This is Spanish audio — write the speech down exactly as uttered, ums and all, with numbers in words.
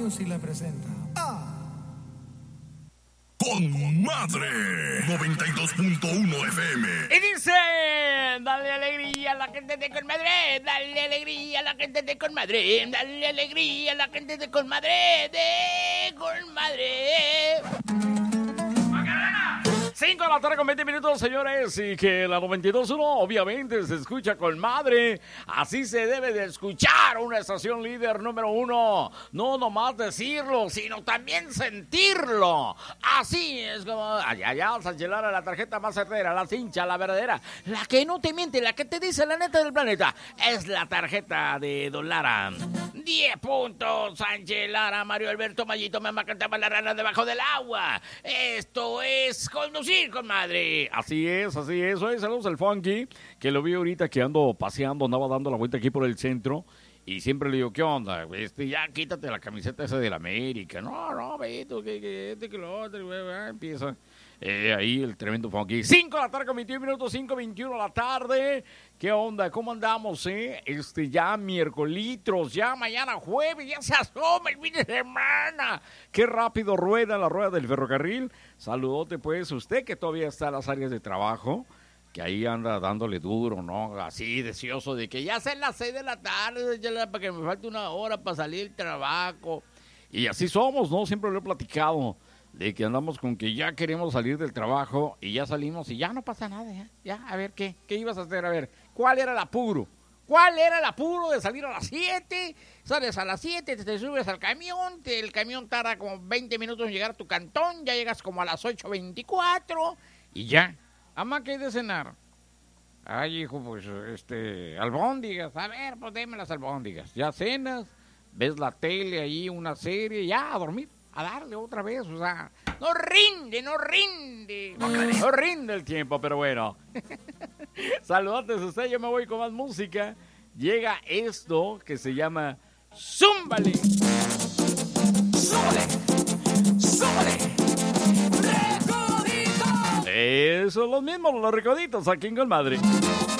Music le presenta a Con Madre noventa y dos punto uno F M. Y dice, dale alegría a la gente de Con Madre, dale alegría a la gente de Con Madre, dale alegría a la gente de Con Madre, de Con Madre. cinco de la tarde con veinte minutos, señores, y que la noventa y dos punto uno obviamente se escucha con madre. Así se debe de escuchar una estación líder número uno. No nomás decirlo, sino también sentirlo. Así es como, allá, allá, Sánchez Lara, la tarjeta más certera, la cincha, la verdadera, la que no te miente, la que te dice la neta del planeta, es la tarjeta de Don Lara. diez puntos, Sánchez Lara, Mario Alberto Mayito, mamá cantaba la rana debajo del agua. Esto es conducir con madre. Así es, así es. Oye, saludos al Funky, que lo vi ahorita que ando paseando, andaba dando la vuelta aquí por el centro. Y siempre le digo, ¿qué onda? Este, ya quítate la camiseta esa del América. No, no, Beto, que, que este, que lo otro, güey, güey, empieza. Eh, ahí el tremendo Funky. cinco de la tarde con veintiún minutos, cinco veintiuno de la tarde. ¿Qué onda? ¿Cómo andamos, eh? Este, ya miércolitros, ya mañana jueves, ya se asoma el fin de semana. Qué rápido rueda la rueda del ferrocarril. Saludote, pues, usted que todavía está en las áreas de trabajo, que ahí anda dándole duro, ¿no? Así, deseoso de que ya sean las seis de la tarde, ya para que me falte una hora para salir del trabajo. Y así somos, ¿no? Siempre lo he platicado, de que andamos con que ya queremos salir del trabajo y ya salimos y ya no pasa nada, ya, ya, a ver, ¿qué? ¿Qué ibas a hacer? A ver, ¿cuál era el apuro? ¿Cuál era el apuro de salir a las siete? Sales a las siete, te, te subes al camión, te, el camión tarda como veinte minutos en llegar a tu cantón, ya llegas como a las ocho veinticuatro y ya. Mamá, ¿qué hay de cenar? Ay, hijo, pues, este, albóndigas. A ver, pues, déme las albóndigas. Ya cenas, ves la tele ahí, una serie, ya, a dormir, a darle otra vez, o sea, no rinde, no rinde. No rinde el tiempo, pero bueno. Saludantes a usted, yo me voy con más música. Llega esto que se llama Zúmbale. Zúmbale, zúmbale. Eso es lo mismo, los recoditos aquí en Con Madre.